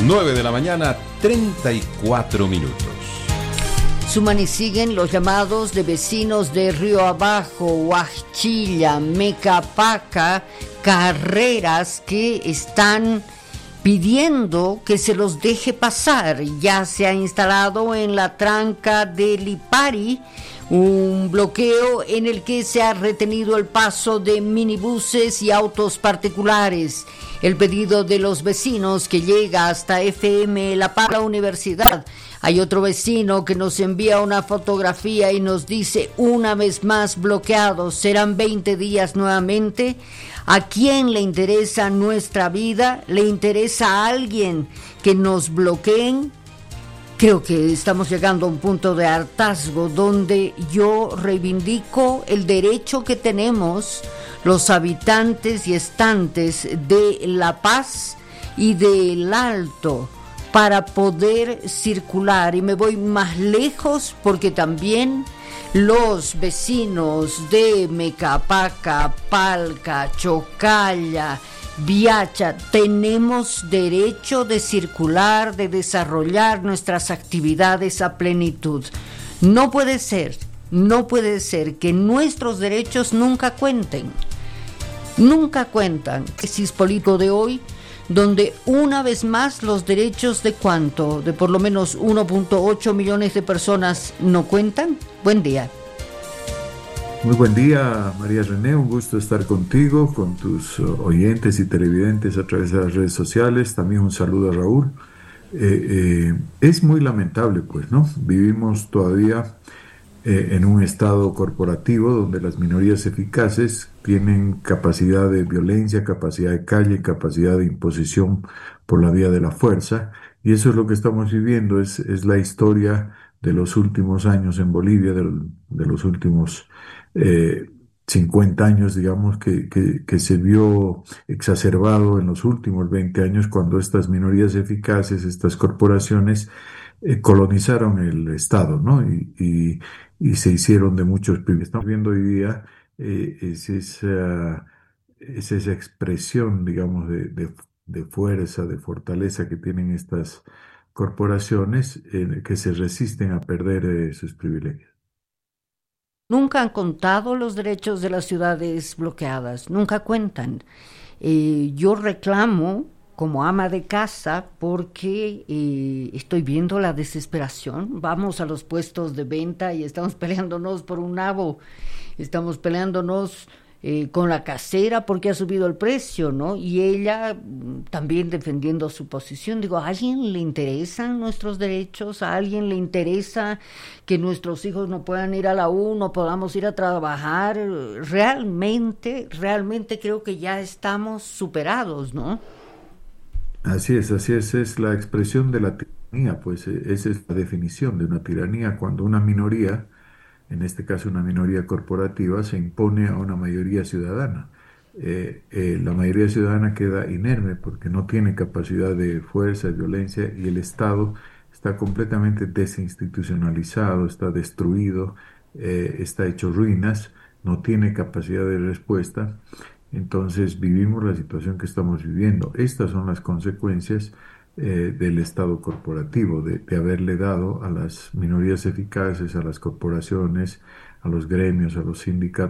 9 de la mañana, 34 minutos. Suman y siguen los llamados de vecinos de Río Abajo, Huachilla, Mecapaca, Carreras, que están pidiendo que se los deje pasar. Ya se ha instalado en la tranca de Lipari un bloqueo en el que se ha retenido el paso de minibuses y autos particulares. El pedido de los vecinos que llega hasta FM La Paz, la Universidad. Hay otro vecino que nos envía una fotografía y nos dice: una vez más bloqueados, serán 20 días nuevamente. ¿A quién le interesa nuestra vida? ¿Le interesa a alguien que nos bloqueen? Creo que estamos llegando a un punto de hartazgo donde yo reivindico el derecho que tenemos los habitantes y estantes de La Paz y del Alto para poder circular. Y me voy más lejos porque también los vecinos de Mecapaca, Palca, Chocalla, Viacha, tenemos derecho de circular, de desarrollar nuestras actividades a plenitud. No puede ser que nuestros derechos nunca cuenten. Nunca cuentan. Crisis político de hoy, donde una vez más los derechos de ¿cuánto? De por lo menos 1.8 millones de personas no cuentan. Buen día. Muy buen día, María René, un gusto estar contigo, con tus oyentes y televidentes a través de las redes sociales. También un saludo a Raúl. Es muy lamentable, pues, ¿no? Vivimos todavía en un estado corporativo donde las minorías eficaces tienen capacidad de violencia, capacidad de calle, capacidad de imposición por la vía de la fuerza, y eso es lo que estamos viviendo, es la historia de los últimos años en Bolivia, de los últimos 50 años, digamos, que se vio exacerbado en los últimos 20 años cuando estas minorías eficaces, estas corporaciones, colonizaron el Estado, ¿no? Y se hicieron de muchos privilegios. Estamos viendo hoy día es esa expresión, digamos, de fuerza, de fortaleza que tienen estas corporaciones que se resisten a perder sus privilegios. Nunca han contado los derechos de las ciudades bloqueadas, nunca cuentan. Yo reclamo como ama de casa porque estoy viendo la desesperación. Vamos a los puestos de venta y estamos peleándonos por un nabo, estamos peleándonos con la casera porque ha subido el precio, ¿no? Y ella también defendiendo su posición. Digo, ¿a alguien le interesan nuestros derechos? ¿A alguien le interesa que nuestros hijos no puedan ir a la U, no podamos ir a trabajar? Realmente creo que ya estamos superados, ¿no? Así es la expresión de la tiranía, pues esa es la definición de una tiranía, cuando una minoría, en este caso una minoría corporativa, se impone a una mayoría ciudadana. La mayoría ciudadana queda inerme porque no tiene capacidad de fuerza, de violencia, y el Estado está completamente desinstitucionalizado, está destruido, está hecho ruinas, no tiene capacidad de respuesta. Entonces vivimos la situación que estamos viviendo. Estas son las consecuencias del Estado corporativo, de haberle dado a las minorías eficaces, a las corporaciones, a los gremios, a los sindicatos,